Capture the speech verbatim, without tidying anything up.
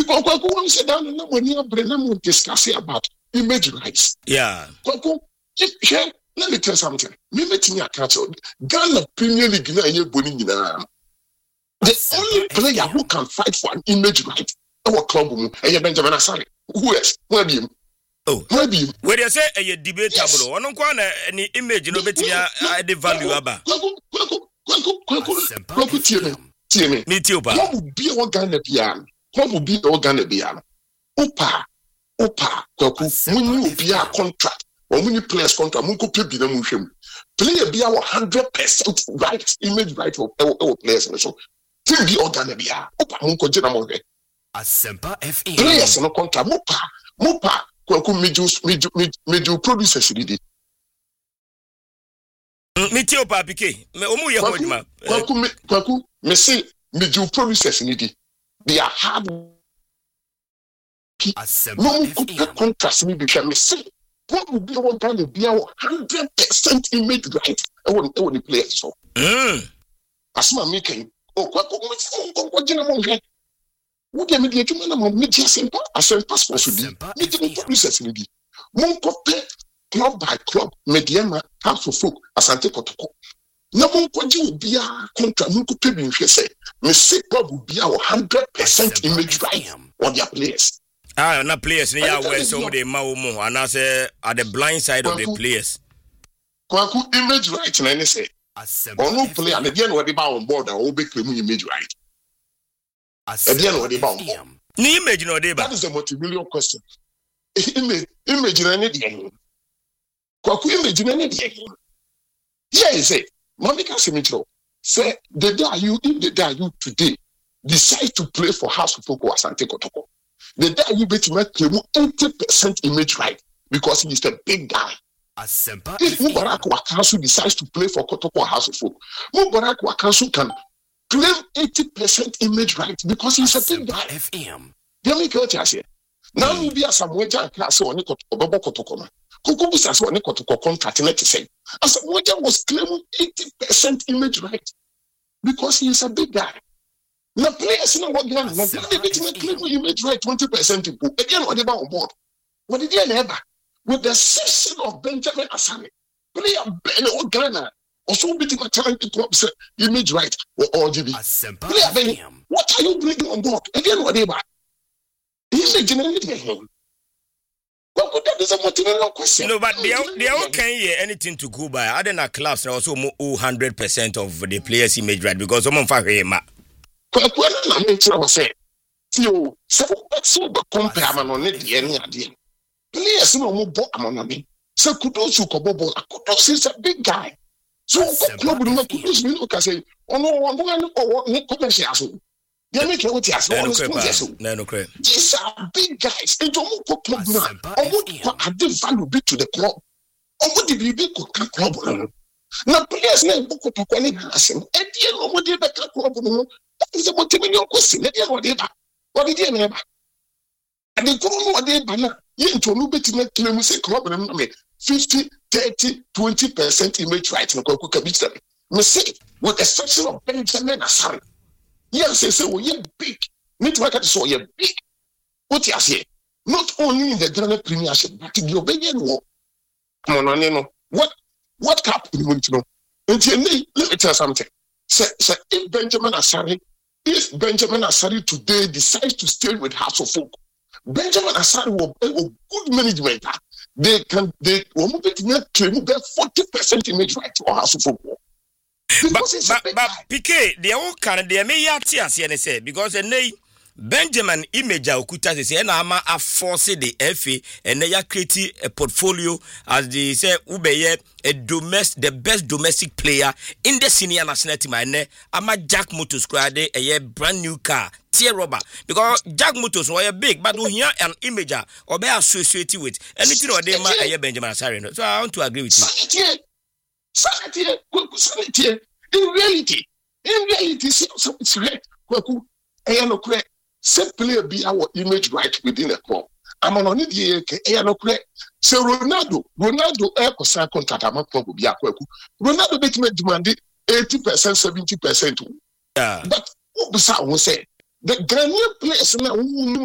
Because Kwaku sit down and when you are discussing about image rights. Yeah. Kwaku, here, let me tell you something. Me meeting a catcher. Ghana Premier League na ye boni nyina. The only player who can fight for an image right our club mu eh Benjamin Asare. Who else? Where be him? Oh, where be him? Where they say a debatable. Ono kwa na any image no betimi a the value aba. Kwaku, Kwaku, Kwaku, Kwaku, Kwaku tie me. Tie me. Me tie oba. Club will be o Ghana bia. Club will be o Ghana bia. Opa, opa, Kwaku, mun you bia contract. Or when you players contract, mun ko pay bi na mun hwem. Player bia one hundred percent right image right of our players so. Team be o Ghana bia. Opa mun ko jina mo hwe. Asempa F M. Players no contract mopa, mopa Kwaku meju meju meju producers did. Me tie opa pike. Me omu ye ho adwuma. Kwaku me Kwaku me say meju producers need. They are hard. No contracts me be me say. What would be one kind of be one hundred percent image right? I want the players so. Mm. As my making. Oh, Kwaku me say what jina mo hwe. Wo de me de adwuma na mo me dia sempa asempa sponsor di me de producers ni di mo kope club by club mediama house of folk Asante Kotoko na mo kwaji obi a contract mo kope bi nhwe say me say club obi a one hundred percent image right on their players. Ah, na players ni ya we so de ma wo mo ana say at the blind side of the players. Kwaku image right na any say ono player na dia no de ba on board a wo be claim image right. Again, what about ni image no deba? That is a multi-million question. Image, image, any day. Kwaku image, any day. Yeah, he say, Monica Semitro, say the day you, if the day you today decide to play for House of Folk or Asante Kotoko, the day you bet me claim eighty percent image right because he is a big guy. If Mubarak Wakasu decides to play for Kotoko or House of Folk, Mubarak Wakasu can claim eighty percent image right because he's a big guy. F M. They make what I say. Now we be as some way class on the Obobo Kotoko. Kukubu as one Kotoko contract in eighty say. As Moja was claiming eighty percent image right because he is a big guy. Now players know what they are. Now they be claiming image right twenty percent people. Again, what they on board? What did they never? With the cession of Benjamin Asare, player Ben or Ghana. Also, beating my talent to club say image right or all G B. What are you bringing on board? Again, whatever. Image generally. Well, that is a material question. No, but they they all can't hear anything to go by. Other than clubs, also more hundred percent of the players' image right because someone for him. When I mention I say, you so so compare man on it any idea. Players no more bought among me. So could also Kobobo. Kudos is a big guy. So club no Kudos me no can say, oh no, one one or no commercial. They make what you say. No, no, no. These are big guys. And don't go club now. Or what add value be to the club? Or what did you be to club? Now players name book to calling us. And the end of what they better club. That is a multi-million question. Let what they what did they never? And they don't know what they banner. You into no better make claim say club and fifty, thirty, twenty percent image right in the Kwaku Kabita. Mistake with the exception of Benjamin Asare. Yes, they say, well, you're big. Need to work at so you're big. What you say? Not only in the Ghana Premiership, but in the Obedian war. Come on, you know. What what happened? You want to know? Until me, let me tell you something. Say, say, if Benjamin Asare, if Benjamin Asare today decides to stay with House of Folk, Benjamin Asare will have good management. They can, they will move it to claim forty percent image right to House of Folk. But, but, but P K, they all can, they may yati as you say, because they Benjamin image okuta say na ama a force the F A and they are creating a portfolio as they say ubeye a domestic the best domestic player in the senior national team and ama Jack Mutus squad a brand new car tier rubber because Jack Mutus were big but we hear an image or be associated with anything or they ma Benjamin Asare. So I want to agree with you. Sanity, sanity. In reality, in reality, so it's right. Kwaku, I no correct. Simply be our image right within a club. I'm on only the I no correct. So Ronaldo, Ronaldo, air concern contract. I'm a club be a Kwaku. Ronaldo bet me demanded eighty percent, seventy percent. Yeah. But what was I say? The Ghanaian players now.